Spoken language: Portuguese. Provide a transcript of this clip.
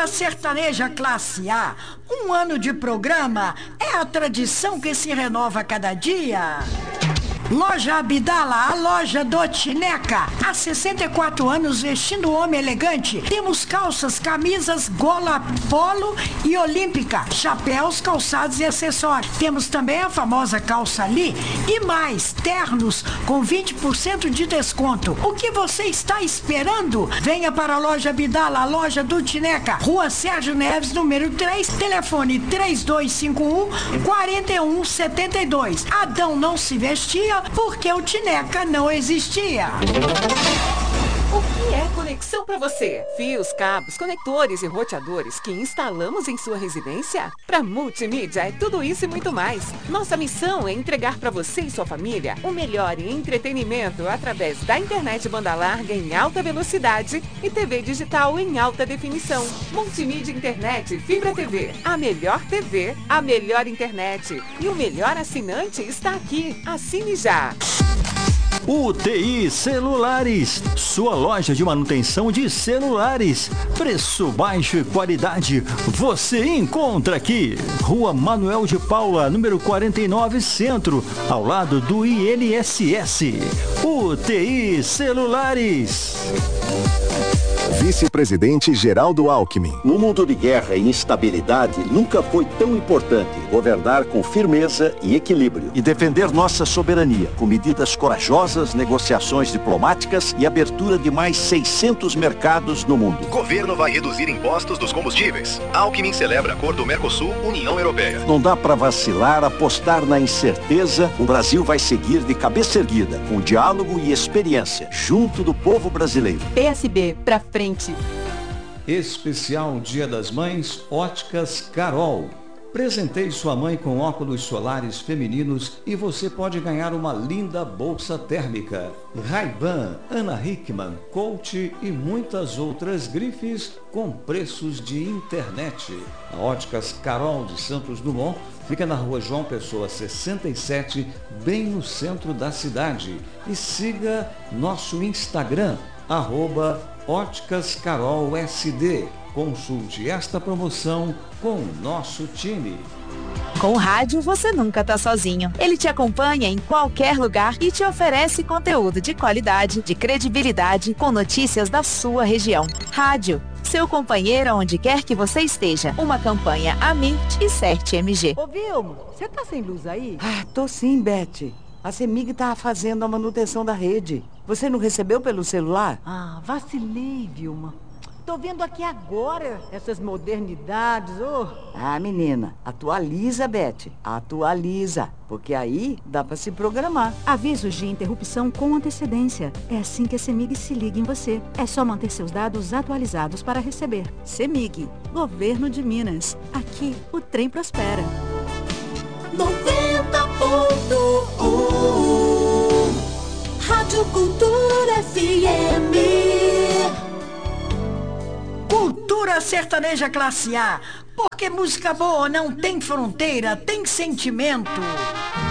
Sertaneja Classe A, um ano de programa, é a tradição que se renova a cada dia. Loja Abdala, a loja do Tineca. Há 64 anos vestindo homem elegante. Temos calças, camisas, gola, polo e olímpica, chapéus, calçados e acessórios. Temos também a famosa calça ali e mais, ternos com 20% de desconto. O que você está esperando? Venha para a loja Abdala, a loja do Tineca. Rua Sérgio Neves, número 3, telefone 3251-4172. Adão não se vestia porque o Tineca não existia. O que é conexão para você? Fios, cabos, conectores e roteadores que instalamos em sua residência? Para Multimídia é tudo isso e muito mais. Nossa missão é entregar para você e sua família o melhor em entretenimento através da internet banda larga em alta velocidade e TV digital em alta definição. Multimídia Internet Fibra TV. A melhor TV, a melhor internet. E o melhor assinante está aqui. Assine já. UTI Celulares, sua loja de manutenção de celulares. Preço baixo e qualidade você encontra aqui. Rua Manuel de Paula, número 49, Centro, ao lado do INSS. UTI Celulares. Vice-presidente Geraldo Alckmin. No mundo de guerra e instabilidade, nunca foi tão importante governar com firmeza e equilíbrio. E defender nossa soberania, com medidas corajosas, negociações diplomáticas e abertura de mais 600 mercados no mundo. O governo vai reduzir impostos dos combustíveis. Alckmin celebra acordo Mercosul-União Europeia. Não dá para vacilar, apostar na incerteza. O Brasil vai seguir de cabeça erguida, com diálogo e experiência, junto do povo brasileiro. PSB, pra frente. Especial Dia das Mães, Óticas Carol. Presenteie sua mãe com óculos solares femininos e você pode ganhar uma linda bolsa térmica. Ray-Ban, Ana Hickman, Coach e muitas outras grifes com preços de internet. A Óticas Carol de Santos Dumont fica na Rua João Pessoa 67, bem no centro da cidade. E siga nosso Instagram, @OticasCarolSD. Consulte esta promoção com o nosso time. Com o rádio você nunca tá sozinho. Ele te acompanha em qualquer lugar e te oferece conteúdo de qualidade, de credibilidade, com notícias da sua região. Rádio, seu companheiro onde quer que você esteja. Uma campanha Amirt e CERT-MG. Ô Vilma, você tá sem luz aí? Tô sim, Beth. A CEMIG tá fazendo a manutenção da rede. Você não recebeu pelo celular? Vacilei, Vilma. Tô vendo aqui agora essas modernidades, menina, atualiza, Beth. Atualiza, porque aí dá pra se programar. Avisos de interrupção com antecedência. É assim que a CEMIG se liga em você. É só manter seus dados atualizados para receber. CEMIG, Governo de Minas. Aqui o trem prospera. 90.1 Rádio Cultura FM. Cultura Sertaneja Classe A, porque música boa não tem fronteira, tem sentimento.